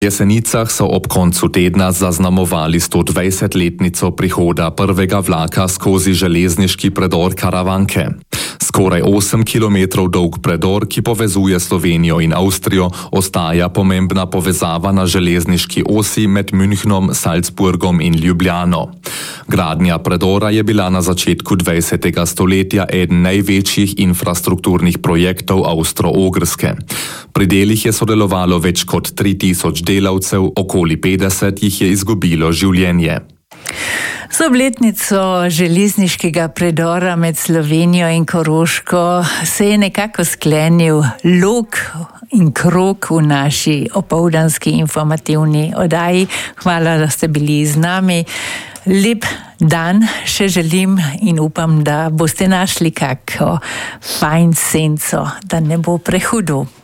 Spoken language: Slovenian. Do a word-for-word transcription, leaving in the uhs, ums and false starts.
V Jesenicah so ob koncu tedna zaznamovali sto dvajsetletnico prihoda prvega vlaka skozi železniški predor Karavanke. Skoraj osem kilometrov dolg predor, ki povezuje Slovenijo in Avstrijo, ostaja pomembna povezava na železniški osi med Münchnom, Salzburgom in Ljubljano. Gradnja predora je bila na začetku dvajsetega stoletja eden največjih infrastrukturnih projektov Avstro-Ogrske. Pri delih je sodelovalo več kot tri tisoč delavcev, okoli petdeset jih je izgubilo življenje. Z obletnico železniškega predora med Slovenijo in Koroško se je nekako sklenil lok in krog v naši opoldanski informativni oddaji. Hvala, da ste bili z nami. Lep dan še želim in upam, da boste našli kako fajn senco, da ne bo prehudo.